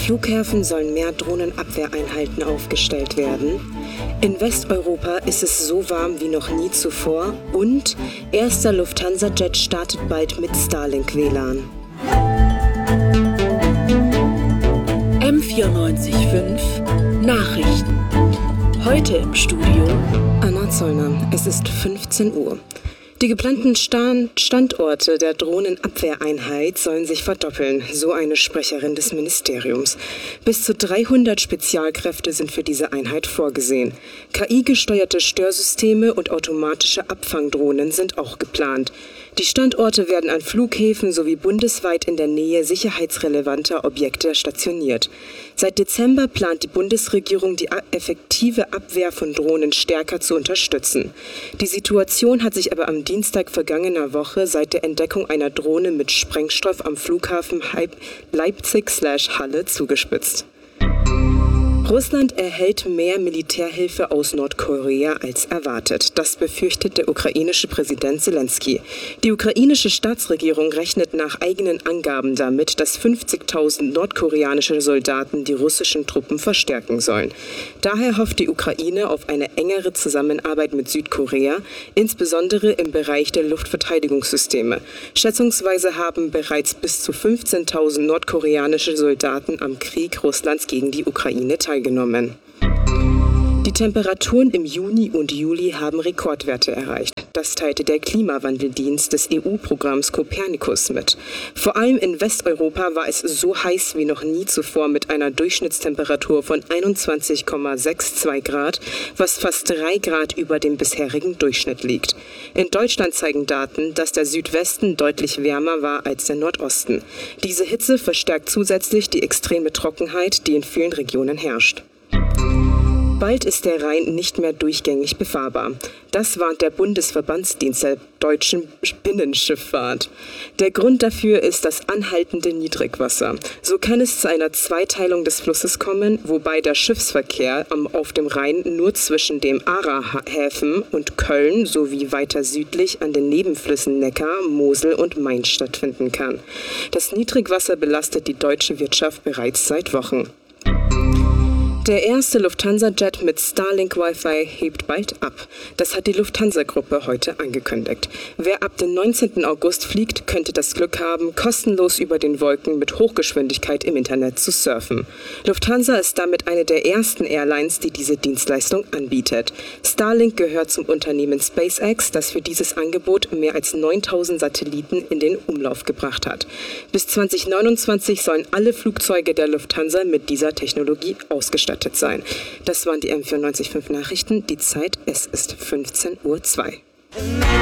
Flughäfen sollen mehr Drohnenabwehreinheiten aufgestellt werden. In Westeuropa ist es so warm wie noch nie zuvor. Und erster Lufthansa-Jet startet bald mit Starlink-WLAN. M94.5 Nachrichten. Heute im Studio Anna Zollner, es ist 15 Uhr. Die geplanten Standorte der Drohnenabwehreinheit sollen sich verdoppeln, so eine Sprecherin des Ministeriums. Bis zu 300 Spezialkräfte sind für diese Einheit vorgesehen. KI-gesteuerte Störsysteme und automatische Abfangdrohnen sind auch geplant. Die Standorte werden an Flughäfen sowie bundesweit in der Nähe sicherheitsrelevanter Objekte stationiert. Seit Dezember plant die Bundesregierung, die effektive Abwehr von Drohnen stärker zu unterstützen. Die Situation hat sich aber am Dienstag vergangener Woche seit der Entdeckung einer Drohne mit Sprengstoff am Flughafen Leipzig/Halle zugespitzt. Russland erhält mehr Militärhilfe aus Nordkorea als erwartet. Das befürchtet der ukrainische Präsident Zelensky. Die ukrainische Staatsregierung rechnet nach eigenen Angaben damit, dass 50.000 nordkoreanische Soldaten die russischen Truppen verstärken sollen. Daher hofft die Ukraine auf eine engere Zusammenarbeit mit Südkorea, insbesondere im Bereich der Luftverteidigungssysteme. Schätzungsweise haben bereits bis zu 15.000 nordkoreanische Soldaten am Krieg Russlands gegen die Ukraine teilgenommen. Die Temperaturen im Juni und Juli haben Rekordwerte erreicht. Das teilte der Klimawandeldienst des EU-Programms Copernicus mit. Vor allem in Westeuropa war es so heiß wie noch nie zuvor mit einer Durchschnittstemperatur von 21,62 Grad, was fast 3 Grad über dem bisherigen Durchschnitt liegt. In Deutschland zeigen Daten, dass der Südwesten deutlich wärmer war als der Nordosten. Diese Hitze verstärkt zusätzlich die extreme Trockenheit, die in vielen Regionen herrscht. Bald ist der Rhein nicht mehr durchgängig befahrbar. Das warnt der Bundesverbandsdienst der deutschen Binnenschifffahrt. Der Grund dafür ist das anhaltende Niedrigwasser. So kann es zu einer Zweiteilung des Flusses kommen, wobei der Schiffsverkehr auf dem Rhein nur zwischen dem Aarhäfen und Köln sowie weiter südlich an den Nebenflüssen Neckar, Mosel und Main stattfinden kann. Das Niedrigwasser belastet die deutsche Wirtschaft bereits seit Wochen. Der erste Lufthansa-Jet mit Starlink-Wi-Fi hebt bald ab. Das hat die Lufthansa-Gruppe heute angekündigt. Wer ab dem 19. August fliegt, könnte das Glück haben, kostenlos über den Wolken mit Hochgeschwindigkeit im Internet zu surfen. Lufthansa ist damit eine der ersten Airlines, die diese Dienstleistung anbietet. Starlink gehört zum Unternehmen SpaceX, das für dieses Angebot mehr als 9.000 Satelliten in den Umlauf gebracht hat. Bis 2029 sollen alle Flugzeuge der Lufthansa mit dieser Technologie ausgestattet sein. Das waren die M94.5 Nachrichten. Die Zeit, es ist 15:02 Uhr.